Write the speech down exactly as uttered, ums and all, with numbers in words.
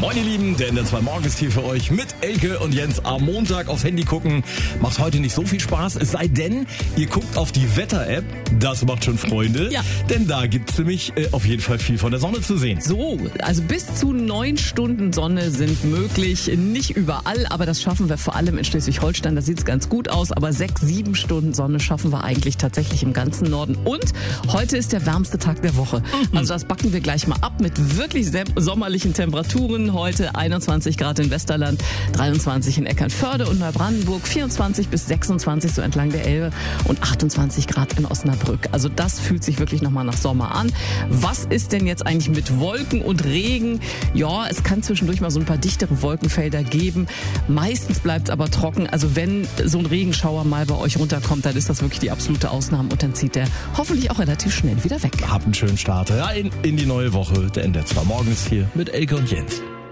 Moin ihr Lieben, der N D R zwei Morgen ist hier für euch mit Elke und Jens. Am Montag aufs Handy gucken macht heute nicht so viel Spaß, es sei denn, ihr guckt auf die Wetter-App. Das macht schon Freunde, ja. Denn da gibt's nämlich äh, auf jeden Fall viel von der Sonne zu sehen. So, also bis zu neun Stunden Sonne sind möglich, nicht überall, aber das schaffen wir vor allem in Schleswig-Holstein, da sieht's ganz gut aus, aber sechs, sieben Stunden Sonne schaffen wir eigentlich tatsächlich im ganzen Norden. Und heute ist der wärmste Tag der Woche. Mhm. Also das backen wir gleich mal ab mit wirklich sommerlichen Temperaturen. Heute einundzwanzig Grad in Westerland, dreiundzwanzig in Eckernförde und Neubrandenburg, vierundzwanzig bis sechsundzwanzig so entlang der Elbe und achtundzwanzig Grad in Osnabrück. Also das fühlt sich wirklich nochmal nach Sommer an. Was ist denn jetzt eigentlich mit Wolken und Regen? Ja, es kann zwischendurch mal so ein paar dichtere Wolkenfelder geben. Meistens bleibt es aber trocken. Also wenn so ein Regenschauer mal bei euch runterkommt, dann ist das wirklich die absolute Ausnahme und dann zieht der hoffentlich auch relativ schnell wieder weg. Habt einen schönen Start rein in die neue Woche. Der N D R zwei Morgen ist hier mit Elke und Jens.